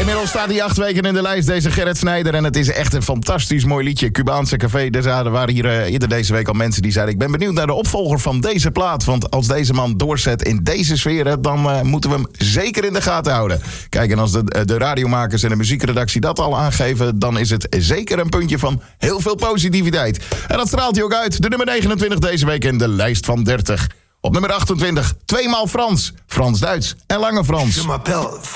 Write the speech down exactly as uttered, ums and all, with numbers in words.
Inmiddels staat hij acht weken in de lijst, deze Gerrit Snijder. En het is echt een fantastisch mooi liedje. Cubaanse Café. Er waren hier uh, eerder deze week al mensen die zeiden... ik ben benieuwd naar de opvolger van deze plaat. Want als deze man doorzet in deze sferen... dan uh, moeten we hem zeker in de gaten houden. Kijk, en als de, de radiomakers en de muziekredactie dat al aangeven... dan is het zeker een puntje van heel veel positiviteit. En dat straalt hij ook uit. De nummer negenentwintig deze week in de lijst van dertig. Op nummer achtentwintig, tweemaal Frans. Frans-Duits en Lange Frans.